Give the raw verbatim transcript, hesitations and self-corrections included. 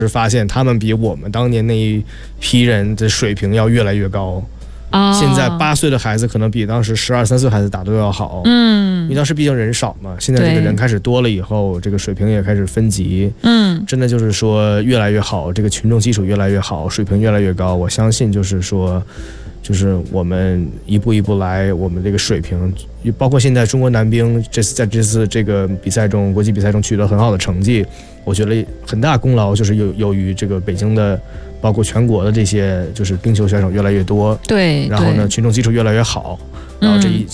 是发现他们比我们当年那一批人的水平要越来越高。 哦、 现在八岁的孩子可能比当时十二三岁孩子打都要好。 嗯， 因为当时毕竟人少嘛，现在这个人开始多了以后，这个水平也开始分级。 嗯， 真的就是说越来越好，这个群众基础越来越好，水平越来越高。我相信就是说，就是我们一步一步来，我们这个水平，包括现在中国男兵这次在这次这个比赛中，国际比赛中取得很好的成绩，我觉得很大功劳就是由由于这个北京的。包括全国的这些就是冰球选手越来越多， 对， 然后呢，群众基础越来越好，然后这一